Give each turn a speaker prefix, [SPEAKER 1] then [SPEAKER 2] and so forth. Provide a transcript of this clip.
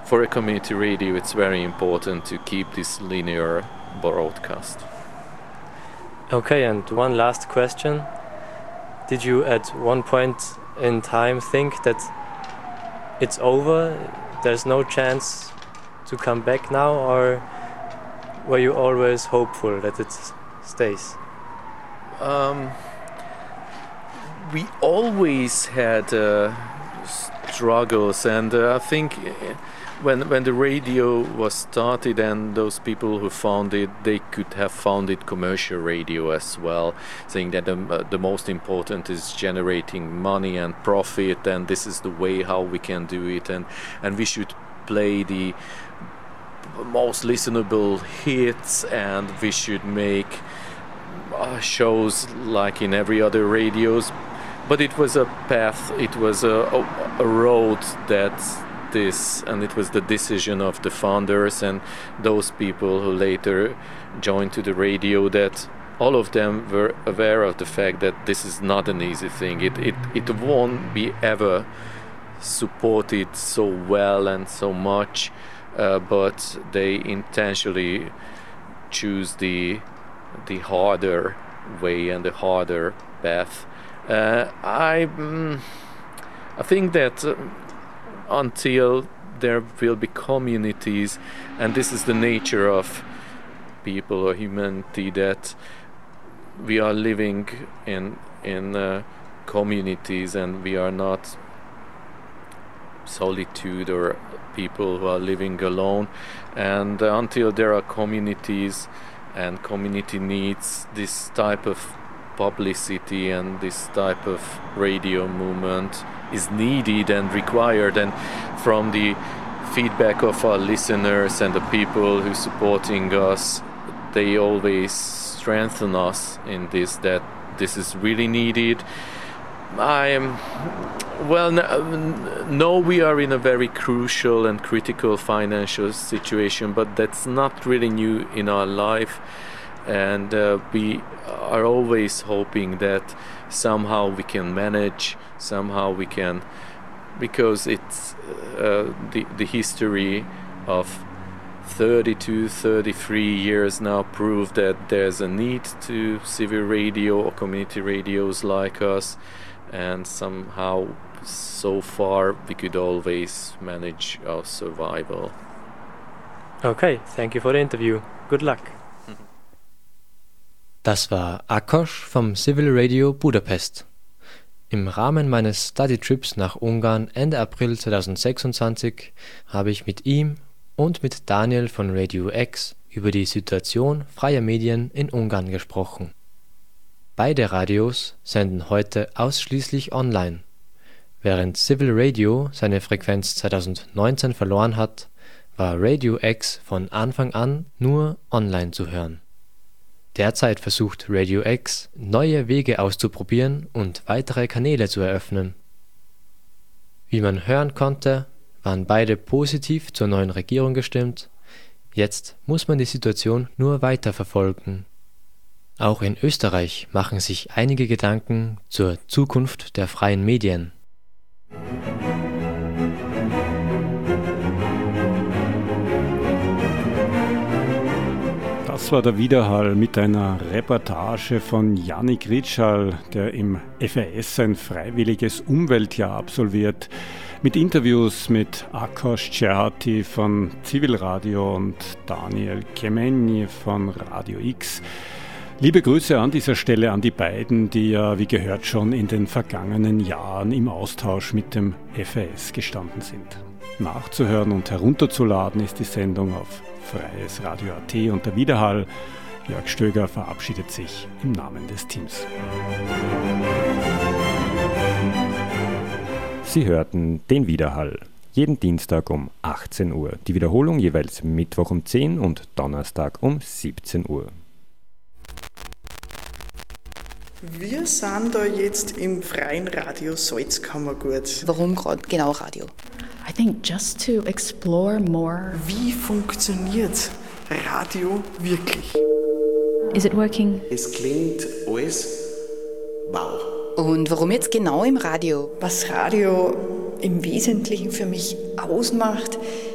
[SPEAKER 1] for a community radio, it's very important to keep this linear broadcast.
[SPEAKER 2] Okay, and one last question. Did you at one point in time think that it's over, there's no chance to come back now, or were you always hopeful that it stays?
[SPEAKER 1] We always had struggles, and I think when the radio was started and those people who found it, they could have founded commercial radio as well, saying that the most important is generating money and profit, and this is the way how we can do it, and we should play the most listenable hits, and we should make shows like in every other radios. But it was a path, it was a road that and it was the decision of the founders and those people who later joined to the radio, that all of them were aware of the fact that this is not an easy thing. It won't be ever supported so well and so much, but they intentionally choose the harder way and the harder path. I think that until there will be communities, and this is the nature of people or humanity, that we are living in communities, and we are not solitude or people who are living alone. And until there are communities and community needs this type of publicity, and this type of radio movement is needed and required. And from the feedback of our listeners and the people who are supporting us, they always strengthen us in this, that this is really needed. No, we are in a very crucial and critical financial situation, but that's not really new in our life. And we are always hoping that somehow we can manage, somehow we can, because it's the history of 32, 33 years now prove that there's a need to civil radio or community radios like us, and somehow so far we could always manage our survival.
[SPEAKER 2] Okay, thank you for the interview. Good luck. Das war Ákos vom Civil Radio Budapest. Im Rahmen meines Study-Trips nach Ungarn Ende April 2026 habe ich mit ihm und mit Daniel von Radio X über die Situation freier Medien in Ungarn gesprochen. Beide Radios senden heute ausschließlich online. Während Civil Radio seine Frequenz 2019 verloren hat, war Radio X von Anfang an nur online zu hören. Derzeit versucht Radio X, neue Wege auszuprobieren und weitere Kanäle zu eröffnen. Wie man hören konnte, waren beide positiv zur neuen Regierung gestimmt. Jetzt muss man die Situation nur weiter verfolgen. Auch in Österreich machen sich einige Gedanken zur Zukunft der freien Medien.
[SPEAKER 3] Das war der Widerhall mit einer Reportage von Yannick Ritschal, der im FAS ein freiwilliges Umweltjahr absolviert, mit Interviews mit Ákos Cserháti von Civil Radio und Daniel Kemény von Radio X. Liebe Grüße an dieser Stelle an die beiden, die ja, wie gehört, schon in den vergangenen Jahren im Austausch mit dem FAS gestanden sind. Nachzuhören und herunterzuladen ist die Sendung auf Freies Radio.at und der Widerhall. Jörg Stöger verabschiedet sich im Namen des Teams.
[SPEAKER 4] Sie hörten den Widerhall. Jeden Dienstag um 18 Uhr. Die Wiederholung jeweils Mittwoch um 10 und Donnerstag um 17 Uhr.
[SPEAKER 5] Wir sind da jetzt im freien Radio Salzkammergut.
[SPEAKER 6] Warum gerade genau Radio?
[SPEAKER 7] I think just to explore more.
[SPEAKER 5] Wie funktioniert Radio wirklich?
[SPEAKER 7] Is it working?
[SPEAKER 5] Es klingt alles wow.
[SPEAKER 6] Und warum jetzt genau im Radio?
[SPEAKER 8] Was Radio im Wesentlichen für mich ausmacht,